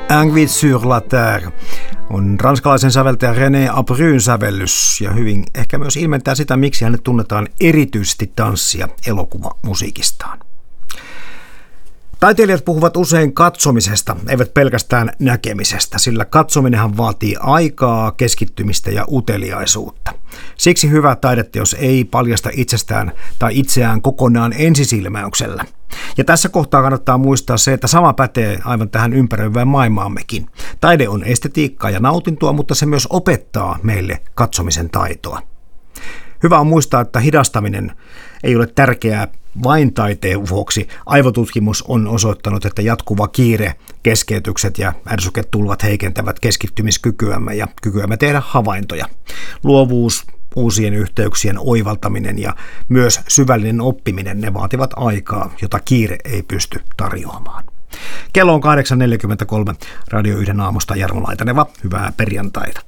Anguille sur la terre on ranskalaisen säveltäjä René Abryn sävellys ja hyvin ehkä myös ilmentää sitä, miksi hänet tunnetaan erityisesti tanssi- ja elokuvamusiikistaan. Taiteilijat puhuvat usein katsomisesta, eivät pelkästään näkemisestä, sillä katsominenhan vaatii aikaa, keskittymistä ja uteliaisuutta. Siksi hyvä taideteos ei paljasta itsestään tai itseään kokonaan ensisilmäyksellä. Ja tässä kohtaa kannattaa muistaa se, että sama pätee aivan tähän ympäröivään maailmaammekin. Taide on estetiikkaa ja nautintoa, mutta se myös opettaa meille katsomisen taitoa. Hyvä on muistaa, että hidastaminen ei ole tärkeää vain taiteen vuoksi. Aivotutkimus on osoittanut, että jatkuva kiire, keskeytykset ja ärsyketulvat heikentävät keskittymiskykyämme ja kykyämme tehdä havaintoja. Luovuus, uusien yhteyksien oivaltaminen ja myös syvällinen oppiminen, ne vaativat aikaa, jota kiire ei pysty tarjoamaan. Kello on 8.43. Radio 1 aamusta Jarmo Laitaneva. Hyvää perjantaita.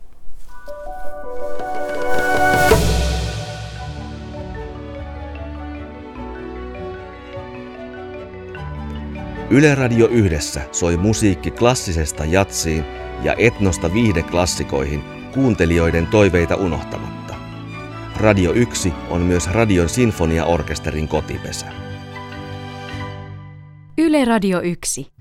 Yle Radio 1 soi musiikki klassisesta jatsiin ja etnosta viihdeklassikoihin kuuntelijoiden toiveita unohtamatta. Radio 1 on myös Radion sinfoniaorkesterin kotipesä. Yle Radio 1.